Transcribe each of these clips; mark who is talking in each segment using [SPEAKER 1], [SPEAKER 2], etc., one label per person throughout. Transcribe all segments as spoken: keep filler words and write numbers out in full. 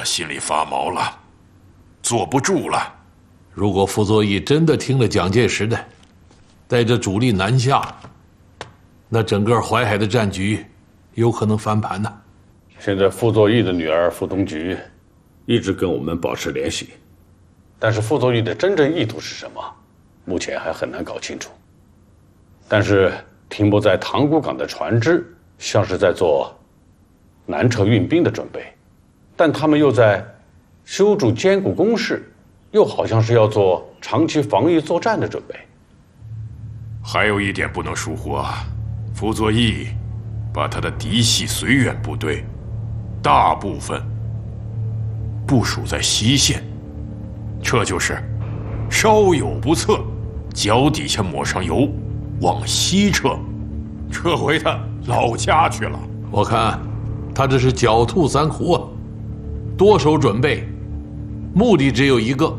[SPEAKER 1] 心里发毛了，坐不住了。
[SPEAKER 2] 如果傅作义真的听了蒋介石的，带着主力南下，那整个淮海的战局有可能翻盘呢。
[SPEAKER 3] 现在傅作义的女儿傅冬菊一直跟我们保持联系，但是傅作义的真正意图是什么，目前还很难搞清楚。但是停泊在塘沽港的船只像是在做南撤运兵的准备，但他们又在修筑坚固工事，又好像是要做长期防御作战的准备。
[SPEAKER 1] 还有一点不能疏忽啊，傅作义把他的嫡系绥远部队大部分部署在西线，这就是稍有不测，脚底下抹上油，往西撤，撤回他老家去了。
[SPEAKER 2] 我看他这是狡兔三窟啊，多手准备，目的只有一个，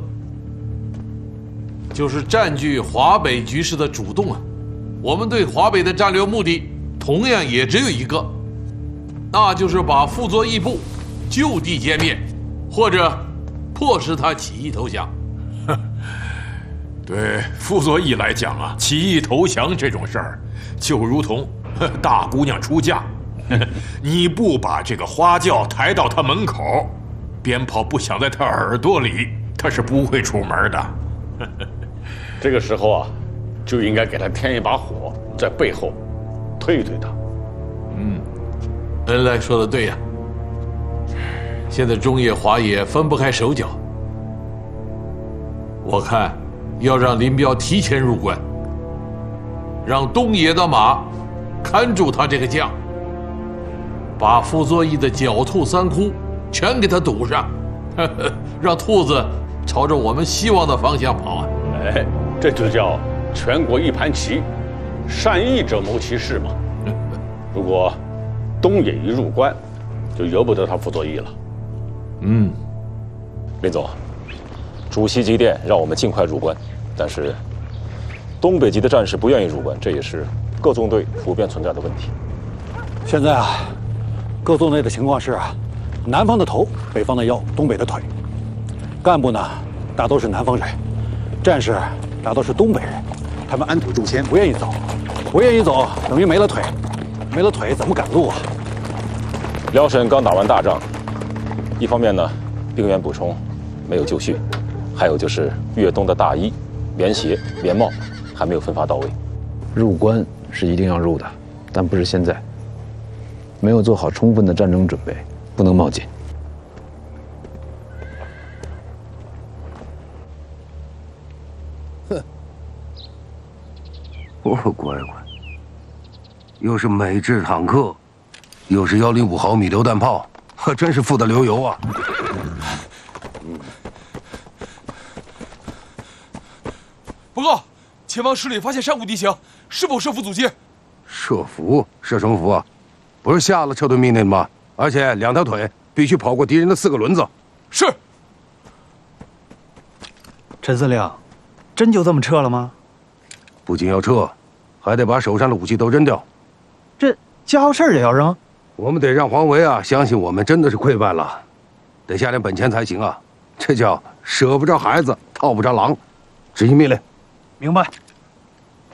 [SPEAKER 2] 就是占据华北局势的主动啊。我们对华北的战略目的同样也只有一个，那就是把傅作义部就地歼灭，或者迫使他起义投降。
[SPEAKER 1] 对傅作义来讲啊，起义投降这种事儿，就如同大姑娘出嫁，你不把这个花轿抬到她门口，鞭炮不响在她耳朵里，她是不会出门的。
[SPEAKER 3] 这个时候啊，就应该给她添一把火，在背后推一推她。
[SPEAKER 2] 嗯，恩来说的对呀、啊，现在中野华野分不开手脚，我看要让林彪提前入关，让东野的马看住他这个将，把傅作义的狡兔三窟全给他堵上，呵呵，让兔子朝着我们希望的方向跑啊！
[SPEAKER 3] 哎，这就叫全国一盘棋，善意者谋其事嘛。如果东野一入关，就由不得他傅作义了。
[SPEAKER 2] 嗯，
[SPEAKER 4] 林总，主席急电让我们尽快入关，但是东北籍的战士不愿意入关，这也是各纵队普遍存在的问题。
[SPEAKER 5] 现在啊，各纵队的情况是啊，南方的头，北方的腰，东北的腿。干部呢，大都是南方人，战士大都是东北人，他们安土重迁，不愿意走，不愿意走等于没了腿，没了腿怎么赶路啊？
[SPEAKER 4] 辽沈刚打完大仗，一方面呢，兵员补充没有就绪，还有就是粤东的大衣、棉鞋、棉帽还没有分发到位。
[SPEAKER 6] 入关是一定要入的，但不是现在。没有做好充分的战争准备，不能冒进。
[SPEAKER 7] 哼，我乖乖，又是美制坦克，又是幺零五毫米榴弹炮，可真是富得流油啊！
[SPEAKER 8] 报告，前方十里发现山谷地形，是否设伏阻击？
[SPEAKER 7] 设伏？设什么伏啊？不是下了撤退命令吗？而且两条腿必须跑过敌人的四个轮子。
[SPEAKER 8] 是。
[SPEAKER 9] 陈司令，真就这么撤了吗？
[SPEAKER 7] 不仅要撤，还得把手上的武器都扔掉。
[SPEAKER 9] 这家伙事儿也要扔？
[SPEAKER 7] 我们得让黄维啊相信我们真的是溃败了，得下点本钱才行啊！这叫舍不着孩子，套不着狼。执行命令。
[SPEAKER 9] 明白。